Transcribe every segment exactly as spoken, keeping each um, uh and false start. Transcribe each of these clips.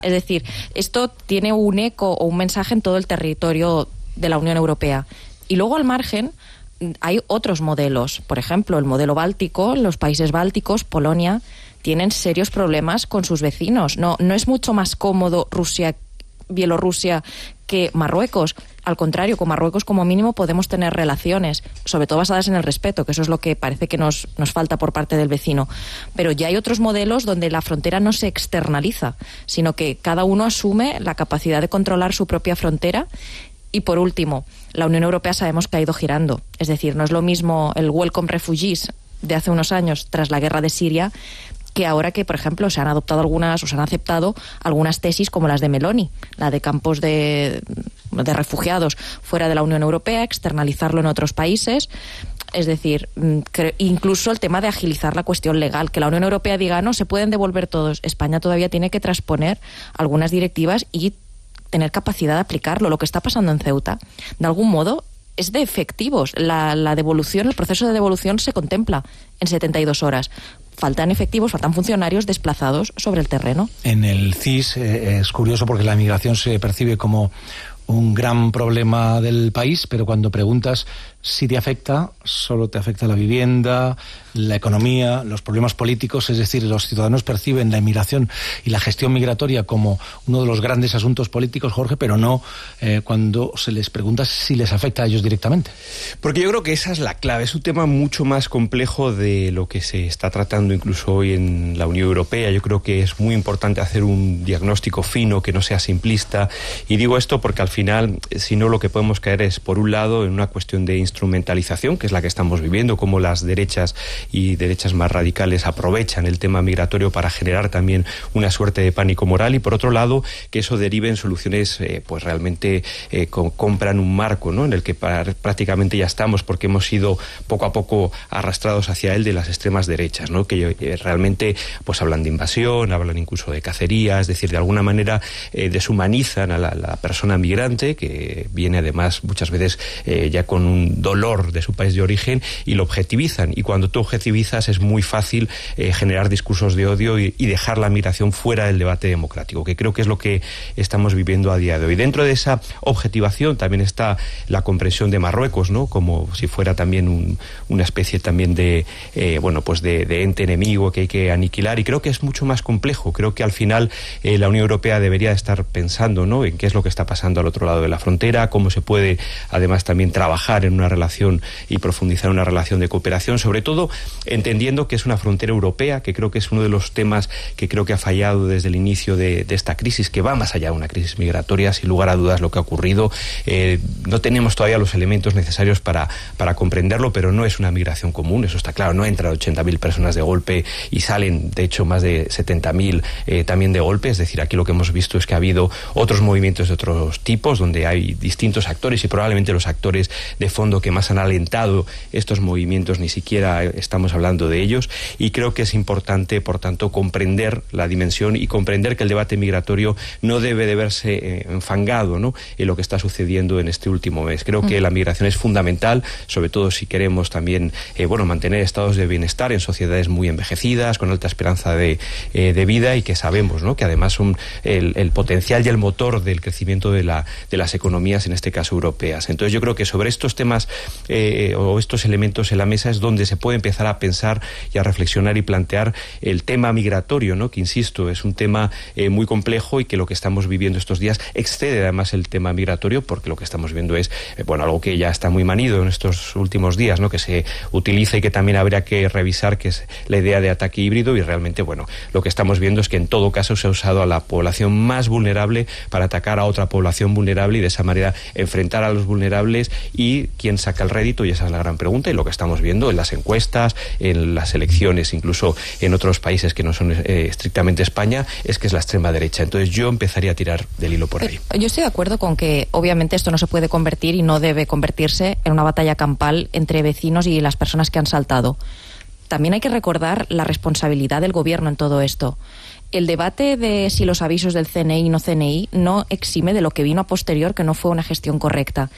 Es decir, esto tiene un eco o un mensaje en todo el territorio de la Unión Europea. Y luego, al margen, hay otros modelos. Por ejemplo, el modelo báltico, los países bálticos, Polonia, tienen serios problemas con sus vecinos. No, no es mucho más cómodo Rusia, Bielorrusia que Marruecos. Al contrario, con Marruecos como mínimo podemos tener relaciones, sobre todo basadas en el respeto, que eso es lo que parece que nos, nos falta por parte del vecino. Pero ya hay otros modelos donde la frontera no se externaliza, sino que cada uno asume la capacidad de controlar su propia frontera. Y por último, la Unión Europea sabemos que ha ido girando. Es decir, no es lo mismo el Welcome Refugees de hace unos años tras la guerra de Siria, que ahora que, por ejemplo, se han adoptado algunas o se han aceptado algunas tesis como las de Meloni, la de campos de, de refugiados fuera de la Unión Europea, externalizarlo en otros países. Es decir, incluso el tema de agilizar la cuestión legal, que la Unión Europea diga, no, se pueden devolver todos. España todavía tiene que transponer algunas directivas y tener capacidad de aplicarlo. Lo que está pasando en Ceuta, de algún modo, es de efectivos. La, la devolución, el proceso de devolución se contempla en setenta y dos horas. Faltan efectivos, faltan funcionarios desplazados sobre el terreno. En el C I S eh, es curioso porque la migración se percibe como un gran problema del país, pero cuando preguntas si te afecta, solo te afecta la vivienda, la economía, los problemas políticos, es decir, los ciudadanos perciben la inmigración y la gestión migratoria como uno de los grandes asuntos políticos, Jorge, pero no eh, cuando se les pregunta si les afecta a ellos directamente. Porque yo creo que esa es la clave, es un tema mucho más complejo de lo que se está tratando incluso hoy en la Unión Europea. Yo creo que es muy importante hacer un diagnóstico fino, que no sea simplista, y digo esto porque al final, si no, lo que podemos caer es, por un lado, en una cuestión de instrumentalización, que es la que estamos viviendo, como las derechas y derechas más radicales aprovechan el tema migratorio para generar también una suerte de pánico moral, y por otro lado, que eso derive en soluciones eh, pues realmente eh, con, compran un marco, ¿no?, en el que para, prácticamente ya estamos, porque hemos sido poco a poco arrastrados hacia él de las extremas derechas, ¿no?, que eh, realmente pues hablan de invasión, hablan incluso de cacería, es decir, de alguna manera eh, deshumanizan a la, la persona migrante, que viene además muchas veces eh, ya con un dolor de su país de origen, y lo objetivizan, y cuando tú objetivizas es muy fácil eh, generar discursos de odio y, y dejar la migración fuera del debate democrático, que creo que es lo que estamos viviendo a día de hoy. Dentro de esa objetivación también está la comprensión de Marruecos, ¿no?, como si fuera también un, una especie también de eh, bueno pues de, de ente enemigo que hay que aniquilar, y creo que es mucho más complejo. Creo que al final eh, la Unión Europea debería estar pensando, ¿no?, en qué es lo que está pasando al otro lado de la frontera, cómo se puede además también trabajar en una relación y profundizar en una relación de cooperación, sobre todo entendiendo que es una frontera europea, que creo que es uno de los temas que creo que ha fallado desde el inicio de, de esta crisis, que va más allá de una crisis migratoria, sin lugar a dudas lo que ha ocurrido. Eh, no tenemos todavía los elementos necesarios para, para comprenderlo, pero no es una migración común, eso está claro. No entran ochenta mil personas de golpe y salen, de hecho, más de setenta mil eh, también de golpe. Es decir, aquí lo que hemos visto es que ha habido otros movimientos de otros tipos, donde hay distintos actores, y probablemente los actores de fondo que más han alentado estos movimientos ni siquiera estamos hablando de ellos, y creo que es importante, por tanto, comprender la dimensión y comprender que el debate migratorio no debe de verse eh, enfangado, ¿no?, en lo que está sucediendo en este último mes. Creo que la migración es fundamental, sobre todo si queremos también eh, bueno mantener estados de bienestar en sociedades muy envejecidas, con alta esperanza de, eh, de vida, y que sabemos, ¿no?, que además son el, el potencial y el motor del crecimiento de, la, de las economías, en este caso europeas. Entonces yo creo que sobre estos temas eh, o estos elementos en la mesa es donde se puede empezar a pensar y a reflexionar y plantear el tema migratorio, ¿no?, que insisto, es un tema eh, muy complejo, y que lo que estamos viviendo estos días excede además el tema migratorio, porque lo que estamos viendo es eh, bueno algo que ya está muy manido en estos últimos días, ¿no?, que se utiliza y que también habría que revisar, que es la idea de ataque híbrido, y realmente bueno lo que estamos viendo es que en todo caso se ha usado a la población más vulnerable para atacar a otra población vulnerable, y de esa manera enfrentar a los vulnerables, y quién saca el rédito, y esa es la gran pregunta, y lo que estamos viendo en las encuestas, en las elecciones, incluso en otros países que no son eh, estrictamente España, es que es la extrema derecha. Entonces yo empezaría a tirar del hilo por ahí. Yo estoy de acuerdo con que obviamente esto no se puede convertir y no debe convertirse en una batalla campal entre vecinos y las personas que han saltado. También hay que recordar la responsabilidad del gobierno en todo esto. El debate de si los avisos del C N I y no C N I no exime de lo que vino a posterior, que no fue una gestión correcta.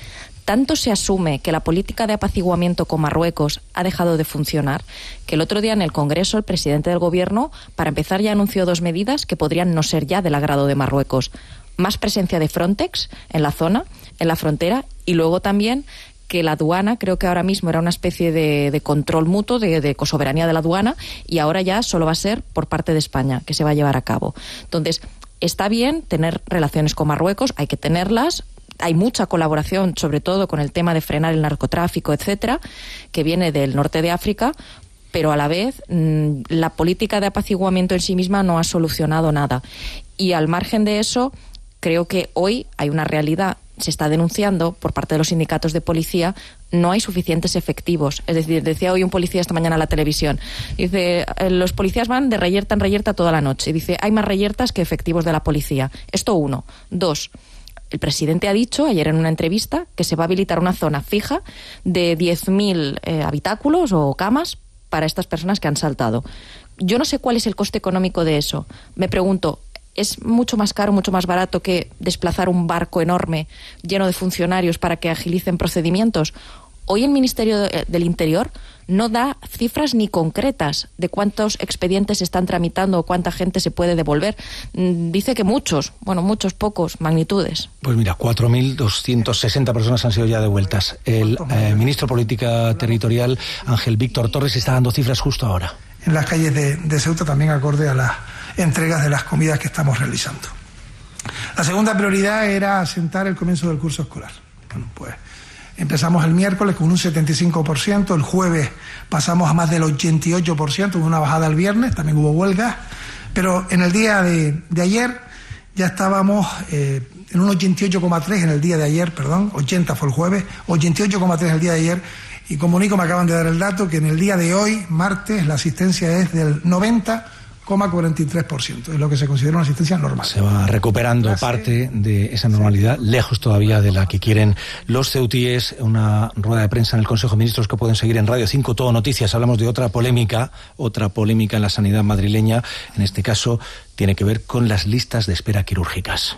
tanto se asume que la política de apaciguamiento con Marruecos ha dejado de funcionar, que el otro día en el Congreso el presidente del Gobierno, para empezar, ya anunció dos medidas que podrían no ser ya del agrado de Marruecos. Más presencia de Frontex en la zona, en la frontera, y luego también que la aduana, creo que ahora mismo era una especie de, de control mutuo, de, de cosoberanía de la aduana, y ahora ya solo va a ser por parte de España, que se va a llevar a cabo. Entonces, está bien tener relaciones con Marruecos, hay que tenerlas. Hay mucha colaboración, sobre todo con el tema de frenar el narcotráfico, etcétera, que viene del norte de África, pero a la vez mmm, la política de apaciguamiento en sí misma no ha solucionado nada. Y al margen de eso, creo que hoy hay una realidad, se está denunciando por parte de los sindicatos de policía, no hay suficientes efectivos. Es decir, decía hoy un policía esta mañana en la televisión, dice, los policías van de reyerta en reyerta toda la noche. Y dice, hay más reyertas que efectivos de la policía. Esto uno. Dos, el presidente ha dicho ayer en una entrevista que se va a habilitar una zona fija de diez mil eh, habitáculos o camas para estas personas que han saltado. Yo no sé cuál es el coste económico de eso. Me pregunto, ¿es mucho más caro, mucho más barato que desplazar un barco enorme lleno de funcionarios para que agilicen procedimientos? Hoy el Ministerio del Interior no da cifras ni concretas de cuántos expedientes se están tramitando o cuánta gente se puede devolver. Dice que muchos, bueno, muchos, pocos, magnitudes. Pues mira, cuatro mil doscientas sesenta personas han sido ya devueltas. El eh, ministro de Política Territorial, Ángel Víctor Torres, está dando cifras justo ahora. En las calles de, de Ceuta, también acorde a las entregas de las comidas que estamos realizando. La segunda prioridad era asentar el comienzo del curso escolar. Bueno, pues empezamos el miércoles con un setenta y cinco por ciento, el jueves pasamos a más del ochenta y ocho por ciento, hubo una bajada el viernes, también hubo huelgas, pero en el día de, de ayer ya estábamos eh, en un ochenta y ocho coma tres en el día de ayer, perdón, ochenta fue el jueves, ochenta y ocho coma tres el día de ayer, y comunico, me acaban de dar el dato, que en el día de hoy, martes, la asistencia es del noventa coma cuarenta y tres por ciento, es lo que se considera una asistencia normal. Se va recuperando Gracias. parte de esa normalidad, sí. lejos todavía de la que quieren los ceutíes. Una rueda de prensa en el Consejo de Ministros que pueden seguir en Radio cinco, Todo Noticias. Hablamos de otra polémica, otra polémica en la sanidad madrileña. En este caso tiene que ver con las listas de espera quirúrgicas.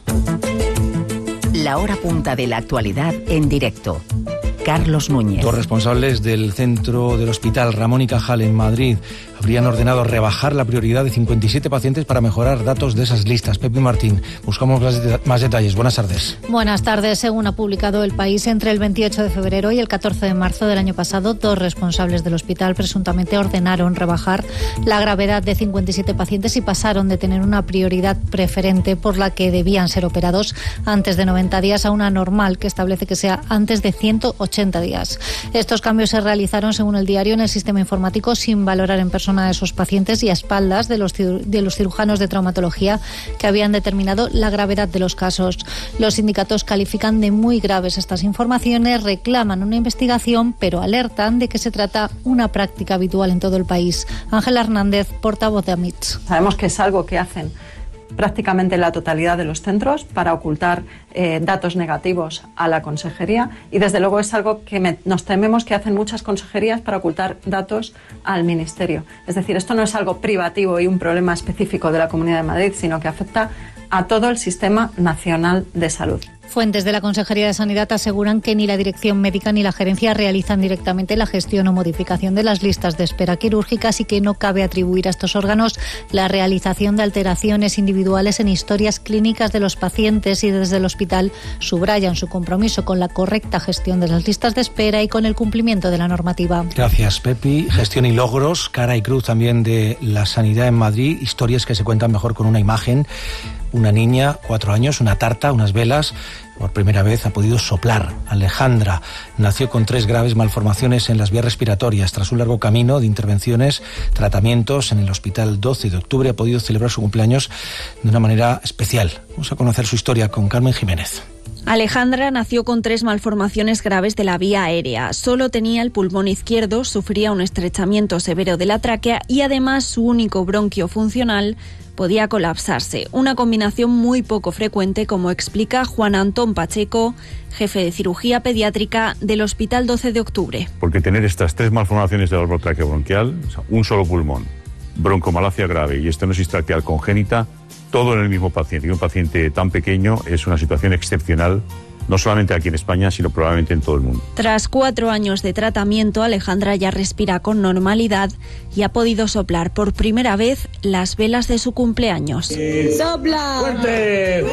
La hora punta de la actualidad en directo. Carlos Núñez. Dos responsables del centro del Hospital Ramón y Cajal en Madrid habrían ordenado rebajar la prioridad de cincuenta y siete pacientes para mejorar datos de esas listas. Pepe Martín, buscamos más detalles. Buenas tardes. Buenas tardes. Según ha publicado El País, entre el veintiocho de febrero y el catorce de marzo del año pasado, dos responsables del hospital presuntamente ordenaron rebajar la gravedad de cincuenta y siete pacientes y pasaron de tener una prioridad preferente por la que debían ser operados antes de noventa días a una normal que establece que sea antes de ciento ochenta días. Estos cambios se realizaron, según el diario, en el sistema informático sin valorar en persona a esos pacientes y a espaldas de los, de los cirujanos de traumatología que habían determinado la gravedad de los casos. Los sindicatos califican de muy graves estas informaciones, reclaman una investigación, pero alertan de que se trata una práctica habitual en todo el país. Ángela Hernández, portavoz de AMITS. Sabemos que es algo que hacen prácticamente la totalidad de los centros para ocultar eh, datos negativos a la consejería, y desde luego es algo que me, nos tememos que hacen muchas consejerías para ocultar datos al ministerio. Es decir, esto no es algo privativo y un problema específico de la Comunidad de Madrid, sino que afecta a todo el sistema nacional de salud. Fuentes de la Consejería de Sanidad aseguran que ni la Dirección Médica ni la Gerencia realizan directamente la gestión o modificación de las listas de espera quirúrgicas y que no cabe atribuir a estos órganos la realización de alteraciones individuales en historias clínicas de los pacientes, y desde el hospital subrayan su compromiso con la correcta gestión de las listas de espera y con el cumplimiento de la normativa. Gracias, Pepi. Gestión y logros, cara y cruz también de la sanidad en Madrid, historias que se cuentan mejor con una imagen. Una niña, cuatro años, una tarta, unas velas. Por primera vez ha podido soplar. Alejandra nació con tres graves malformaciones en las vías respiratorias. Tras un largo camino de intervenciones, tratamientos en el hospital doce de octubre, ha podido celebrar su cumpleaños de una manera especial. Vamos a conocer su historia con Carmen Jiménez. Alejandra nació con tres malformaciones graves de la vía aérea. Solo tenía el pulmón izquierdo, sufría un estrechamiento severo de la tráquea y además su único bronquio funcional podía colapsarse. Una combinación muy poco frecuente, como explica Juan Antón Pacheco, jefe de cirugía pediátrica del Hospital doce de octubre. Porque tener estas tres malformaciones del árbol traqueobronquial, o sea, un solo pulmón, broncomalacia grave y estenosis traqueal congénita, todo en el mismo paciente, y un paciente tan pequeño, es una situación excepcional no solamente aquí en España, sino probablemente en todo el mundo. Tras cuatro años de tratamiento, Alejandra ya respira con normalidad y ha podido soplar por primera vez las velas de su cumpleaños. ¡Sopla! ¡Fuerte!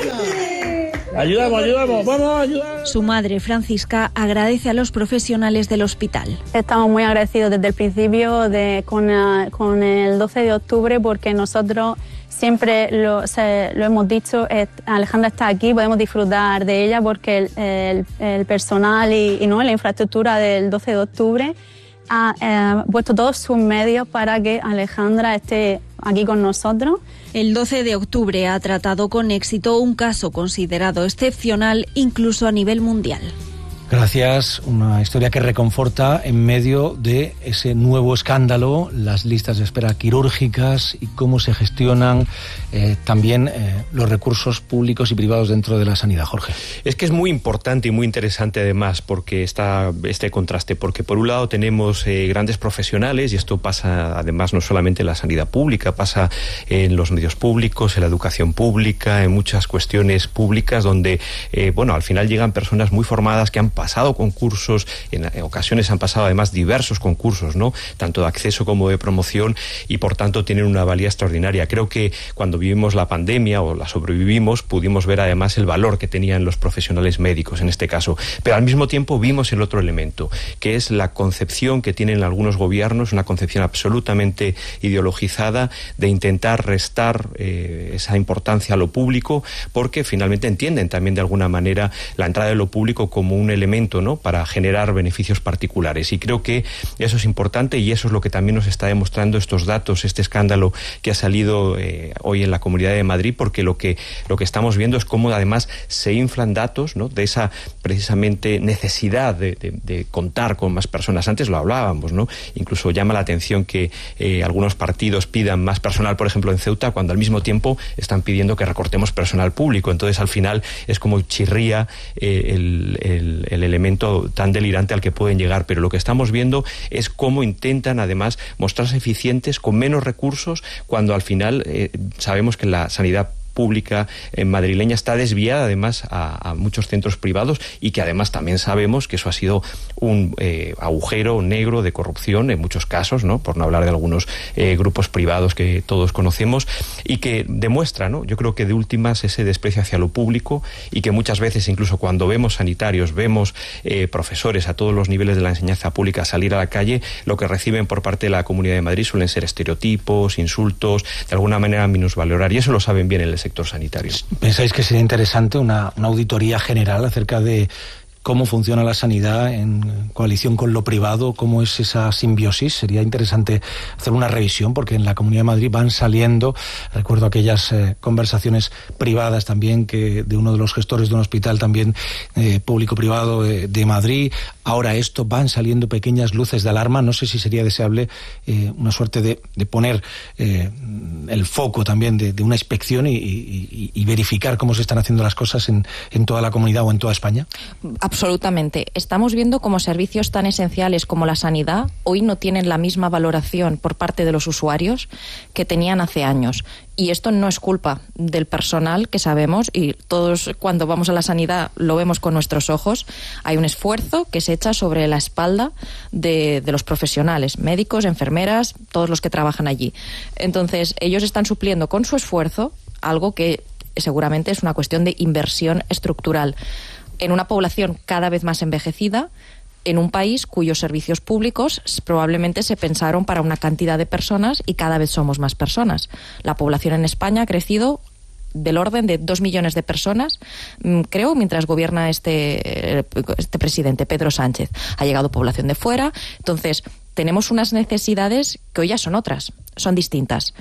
Ayudamos, ayudamos, vamos a ayudar. Su madre, Francisca, agradece a los profesionales del hospital. Estamos muy agradecidos desde el principio de, con, uh, con el doce de octubre, porque nosotros siempre lo, se, lo hemos dicho, eh, Alejandra está aquí, podemos disfrutar de ella porque el, el, el personal y, y no la infraestructura del doce de octubre ha eh, puesto todos sus medios para que Alejandra esté aquí con nosotros. El doce de octubre ha tratado con éxito un caso considerado excepcional incluso a nivel mundial. Gracias, una historia que reconforta en medio de ese nuevo escándalo, las listas de espera quirúrgicas y cómo se gestionan eh, también eh, los recursos públicos y privados dentro de la sanidad. Jorge. Es que es muy importante y muy interesante además porque está este contraste, porque por un lado tenemos eh, grandes profesionales, y esto pasa además no solamente en la sanidad pública, pasa en los medios públicos, en la educación pública, en muchas cuestiones públicas donde, eh, bueno, al final llegan personas muy formadas que han pasado concursos, en ocasiones han pasado además diversos concursos, ¿no? Tanto de acceso como de promoción, y por tanto tienen una valía extraordinaria. Creo que cuando vivimos la pandemia o la sobrevivimos, pudimos ver además el valor que tenían los profesionales médicos en este caso. Pero al mismo tiempo vimos el otro elemento, que es la concepción que tienen algunos gobiernos, una concepción absolutamente ideologizada de intentar restar eh, esa importancia a lo público, porque finalmente entienden también de alguna manera la entrada de lo público como un elemento, ¿no?, para generar beneficios particulares. Y creo que eso es importante, y eso es lo que también nos está demostrando estos datos, este escándalo que ha salido eh, hoy en la Comunidad de Madrid, porque lo que lo que estamos viendo es cómo además se inflan datos, ¿no?, de esa precisamente necesidad de, de, de contar con más personas. Antes lo hablábamos, ¿no? Incluso llama la atención que eh, algunos partidos pidan más personal, por ejemplo en Ceuta, cuando al mismo tiempo están pidiendo que recortemos personal público. Entonces al final es como chirría eh, el, el, el elemento tan delirante al que pueden llegar, pero lo que estamos viendo es cómo intentan además mostrarse eficientes con menos recursos, cuando al final eh, sabemos que la sanidad pública eh, madrileña está desviada además a, a muchos centros privados, y que además también sabemos que eso ha sido un eh, agujero negro de corrupción en muchos casos, ¿no?, por no hablar de algunos eh, grupos privados que todos conocemos, y que demuestra, ¿no?, yo creo que de últimas ese desprecio hacia lo público, y que muchas veces incluso cuando vemos sanitarios, vemos eh, profesores a todos los niveles de la enseñanza pública salir a la calle, lo que reciben por parte de la Comunidad de Madrid suelen ser estereotipos, insultos, de alguna manera minusvalorar, y eso lo saben bien en el sector sanitario. ¿Pensáis que sería interesante una, una auditoría general acerca de cómo funciona la sanidad en coalición con lo privado, cómo es esa simbiosis? Sería interesante hacer una revisión, porque en la Comunidad de Madrid van saliendo, recuerdo aquellas eh, conversaciones privadas también, que de uno de los gestores de un hospital también eh, público-privado de, de Madrid. Ahora esto, van saliendo pequeñas luces de alarma. No sé si sería deseable eh, una suerte de, de poner eh, el foco también de, de una inspección y, y, y verificar cómo se están haciendo las cosas en, en toda la comunidad o en toda España. Absolutamente. Estamos viendo cómo servicios tan esenciales como la sanidad hoy no tienen la misma valoración por parte de los usuarios que tenían hace años. Y esto no es culpa del personal, que sabemos, y todos cuando vamos a la sanidad lo vemos con nuestros ojos. Hay un esfuerzo que se echa sobre la espalda de, de los profesionales, médicos, enfermeras, todos los que trabajan allí. Entonces, ellos están supliendo con su esfuerzo algo que seguramente es una cuestión de inversión estructural en una población cada vez más envejecida, en un país cuyos servicios públicos probablemente se pensaron para una cantidad de personas y cada vez somos más personas. La población en España ha crecido del orden de dos millones de personas, creo, mientras gobierna este, este presidente, Pedro Sánchez. Ha llegado población de fuera, entonces tenemos unas necesidades que hoy ya son otras, son distintas.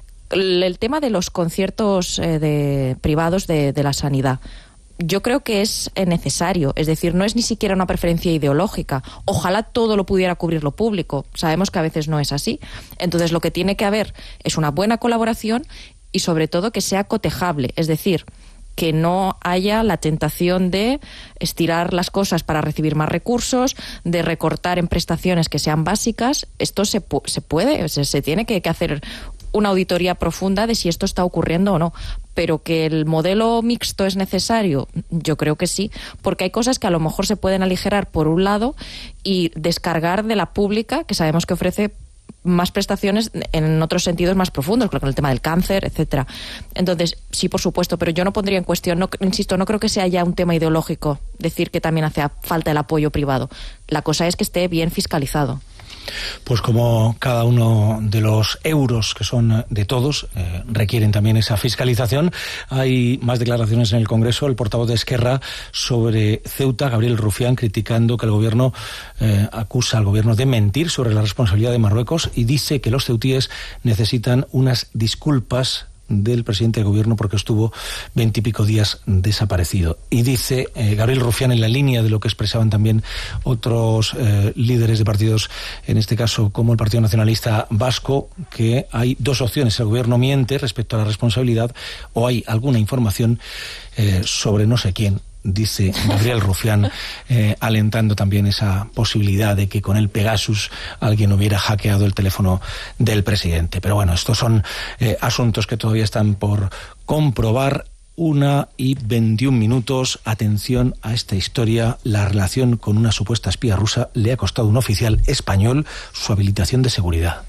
El, el tema de los conciertos eh, de, privados de, de la sanidad, yo creo que es necesario, es decir, no es ni siquiera una preferencia ideológica. Ojalá todo lo pudiera cubrir lo público. Sabemos que a veces no es así. Entonces, lo que tiene que haber es una buena colaboración y, sobre todo, que sea cotejable, es decir, que no haya la tentación de estirar las cosas para recibir más recursos, de recortar en prestaciones que sean básicas. Esto se, pu- se puede, se, se tiene que, que hacer una auditoría profunda de si esto está ocurriendo o no. Pero que el modelo mixto es necesario, yo creo que sí, porque hay cosas que a lo mejor se pueden aligerar por un lado y descargar de la pública, que sabemos que ofrece más prestaciones en otros sentidos más profundos, con el tema del cáncer, etcétera. Entonces, sí, por supuesto, pero yo no pondría en cuestión, no, insisto, no creo que sea ya un tema ideológico decir que también hace falta el apoyo privado. La cosa es que esté bien fiscalizado. Pues como cada uno de los euros que son de todos eh, requieren también esa fiscalización, hay más declaraciones en el Congreso. El portavoz de Esquerra sobre Ceuta, Gabriel Rufián, criticando que el gobierno eh, acusa al gobierno de mentir sobre la responsabilidad de Marruecos y dice que los ceutíes necesitan unas disculpas del presidente de gobierno porque estuvo veintipico días desaparecido. Y dice eh, Gabriel Rufián, en la línea de lo que expresaban también otros eh, líderes de partidos, en este caso como el Partido Nacionalista Vasco, que hay dos opciones: el gobierno miente respecto a la responsabilidad o hay alguna información eh, sobre no sé quién. Dice Gabriel Rufián, eh, alentando también esa posibilidad de que con el Pegasus alguien hubiera hackeado el teléfono del presidente. Pero bueno, estos son eh, asuntos que todavía están por comprobar. Una y veintiún minutos. Atención a esta historia. La relación con una supuesta espía rusa le ha costado a un oficial español su habilitación de seguridad.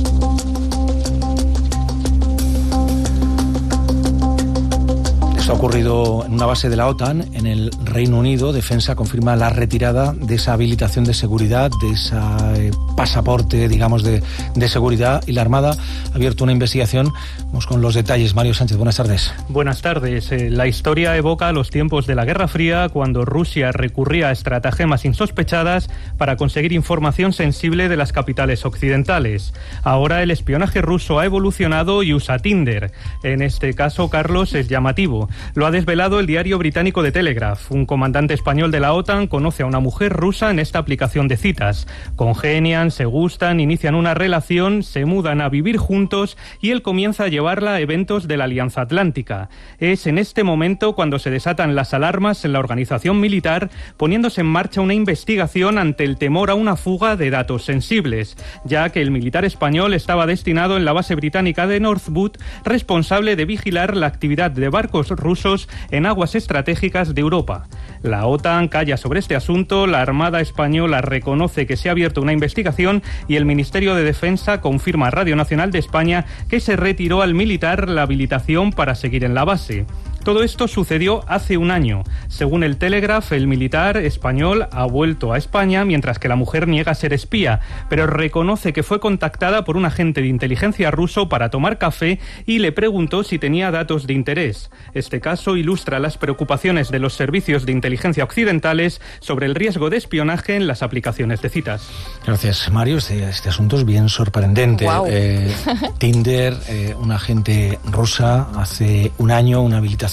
Ha ocurrido en una base de la OTAN en el Reino Unido. Defensa confirma la retirada de esa habilitación de seguridad, de ese eh, pasaporte, digamos, de, de seguridad, y la Armada ha abierto una investigación. Vamos con los detalles. Mario Sánchez, buenas tardes. Buenas tardes. Eh, la historia evoca los tiempos de la Guerra Fría, cuando Rusia recurría a estratagemas insospechadas para conseguir información sensible de las capitales occidentales. Ahora el espionaje ruso ha evolucionado y usa Tinder. En este caso, Carlos, es llamativo. Lo ha desvelado el diario británico The Telegraph. Un comandante español de la OTAN conoce a una mujer rusa en esta aplicación de citas. Congenian, se gustan, inician una relación, se mudan a vivir juntos y él comienza a llevarla a eventos de la Alianza Atlántica. Es en este momento cuando se desatan las alarmas en la organización militar, poniéndose en marcha una investigación ante el temor a una fuga de datos sensibles, ya que el militar español estaba destinado en la base británica de Northwood, responsable de vigilar la actividad de barcos rusos en aguas estratégicas de Europa. La OTAN calla sobre este asunto, la Armada española reconoce que se ha abierto una investigación y el Ministerio de Defensa confirma a Radio Nacional de España que se retiró al militar la habilitación para seguir en la base. Todo esto sucedió hace un año. Según el Telegraph, el militar español ha vuelto a España, mientras que la mujer niega ser espía, pero reconoce que fue contactada por un agente de inteligencia ruso para tomar café y le preguntó si tenía datos de interés. Este caso ilustra las preocupaciones de los servicios de inteligencia occidentales sobre el riesgo de espionaje en las aplicaciones de citas. Gracias, Mario. Este, este asunto es bien sorprendente. Wow. Eh, Tinder, eh, una agente rusa hace un año, una habilitación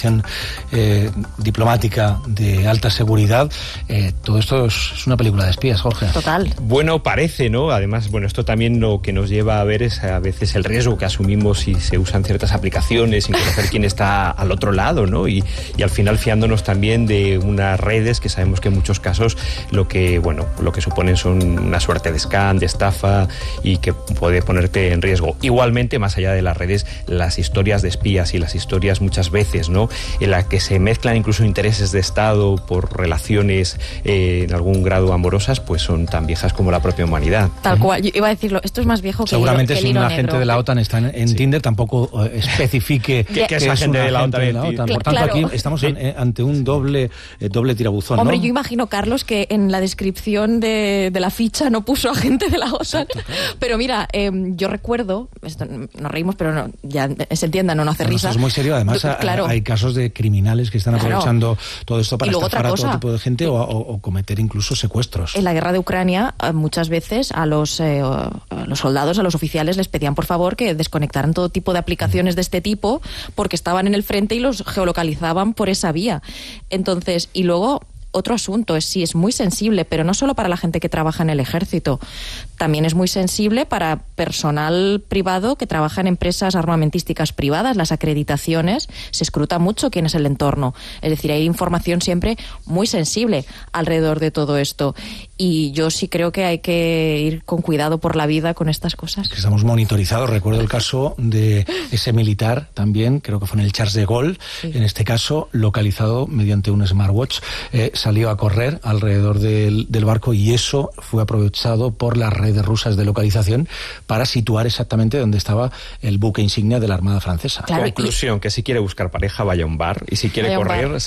Eh, diplomática de alta seguridad. Eh, todo esto es, es una película de espías, Jorge. Total. Bueno, parece, ¿no? Además, bueno, esto también lo que nos lleva a ver es a veces el riesgo que asumimos si se usan ciertas aplicaciones sin conocer quién está al otro lado, ¿no? Y, y al final fiándonos también de unas redes que sabemos que en muchos casos lo que, bueno, lo que suponen son una suerte de scam, de estafa y que puede ponerte en riesgo. Igualmente, más allá de las redes, las historias de espías y las historias muchas veces, ¿no?, en la que se mezclan incluso intereses de Estado por relaciones eh, en algún grado amorosas, pues son tan viejas como la propia humanidad. Tal cual. Yo iba a decirlo, esto es más viejo que seguramente el, que el si hilo un agente negro. de la OTAN está en, en sí. Tinder, tampoco eh, especifique que, que, que es, es agente de la OTAN. De la OTAN. Por tanto, claro, aquí estamos en, eh, ante un doble eh, doble tirabuzón. Hombre, ¿no? yo imagino, Carlos, que en la descripción de, de la ficha no puso agente de la OTAN. Exacto, claro. Pero mira, eh, yo recuerdo, esto, nos reímos, pero no, ya se entienda, no, no hace risa. Esto es muy serio, además yo, claro. hay casos de criminales que están aprovechando claro. todo esto para estafar a todo tipo de gente o, o, o cometer incluso secuestros. En la guerra de Ucrania, muchas veces a los, eh, a los soldados, a los oficiales, les pedían por favor que desconectaran todo tipo de aplicaciones de este tipo porque estaban en el frente y los geolocalizaban por esa vía. Entonces, y luego otro asunto, es sí, es muy sensible, pero no solo para la gente que trabaja en el ejército, también es muy sensible para personal privado que trabaja en empresas armamentísticas privadas. Las acreditaciones, se escruta mucho quién es el entorno. Es decir, hay información siempre muy sensible alrededor de todo esto. Y yo sí creo que hay que ir con cuidado por la vida con estas cosas. Que estamos monitorizados. Recuerdo el caso de ese militar también, creo que fue en el Charles de Gaulle, sí. En este caso localizado mediante un smartwatch, eh, salió a correr alrededor del, del barco y eso fue aprovechado por las redes rusas de localización para situar exactamente donde estaba el buque insignia de la Armada Francesa. Claro, conclusión, y... que si quiere buscar pareja vaya a un bar y si quiere correr